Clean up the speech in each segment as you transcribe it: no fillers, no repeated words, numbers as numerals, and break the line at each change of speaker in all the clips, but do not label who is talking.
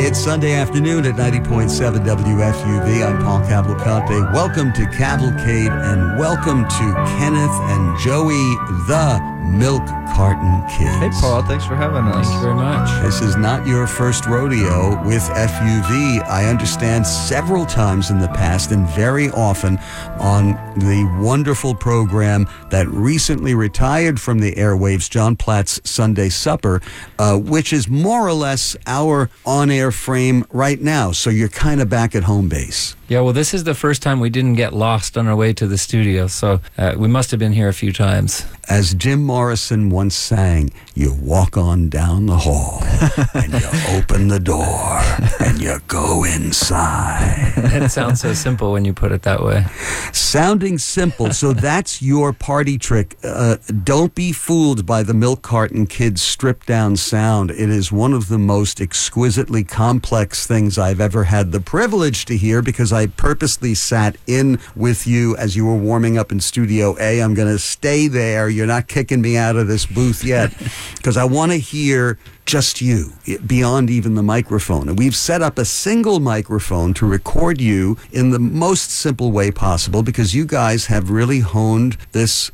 It's Sunday afternoon at 90.7 WFUV. I'm Paul Cavalcante. Welcome to Cavalcade and welcome to Kenneth and Joey, the Milk Carton Kids.
Hey, Paul. Thanks for having us.
Thank you very much.
This is not your first rodeo with FUV. I understand several times in the past and very often on the wonderful program that recently retired from the airwaves, John Platt's Sunday Supper, which is more or less our on-air frame right now. So you're kind of back at home base.
Yeah, well, this is the first time we didn't get lost on our way to the studio, so we must have been here a few times.
As Jim Morrison once sang, you walk on down the hall and you open the door and you go inside.
It sounds so simple when you put it that way.
Sounding simple, so that's your party trick. Don't be fooled by the Milk Carton Kids stripped down sound. It is one of the most exquisitely complex things I've ever had the privilege to hear, because I purposely sat in with you as you were warming up in Studio A. I'm going to stay there. You're not kicking me out of this booth yet, because I want to hear just you, beyond even the microphone. And we've set up a single microphone to record you in the most simple way possible, because you guys have really honed this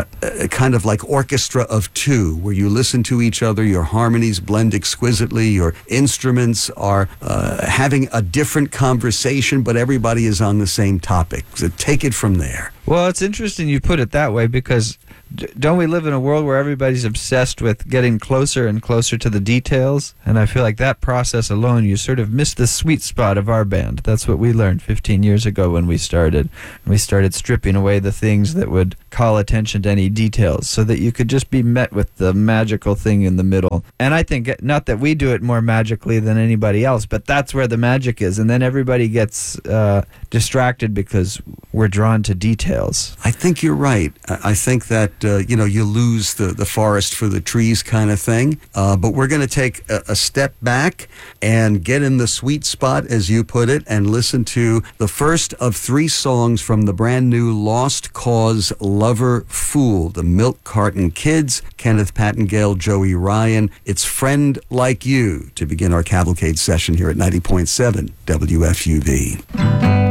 kind of like orchestra of two, where you listen to each other, your harmonies blend exquisitely, your instruments are having a different conversation, but everybody is on the same topic. So take it from there.
Well, it's interesting you put it that way, because don't we live in a world where everybody's obsessed with getting closer and closer to the details? And I feel like that process alone, you sort of missed the sweet spot of our band. That's what we learned 15 years ago when we started. We started stripping away the things that would call attention to any details, so that you could just be met with the magical thing in the middle. And I think, not that we do it more magically than anybody else, but that's where the magic is. And then everybody gets distracted because we're drawn to details.
I think you're right. I think that, you lose the forest for the trees kind of thing. But we're going to take a step back and get in the sweet spot, as you put it, and listen to the first of 3 songs from the brand new Lost Cause Lover Fool, the Milk Carton Kids, Kenneth Pattingale, Joey Ryan. It's Friend Like You to begin our Cavalcade session here at 90.7 WFUV.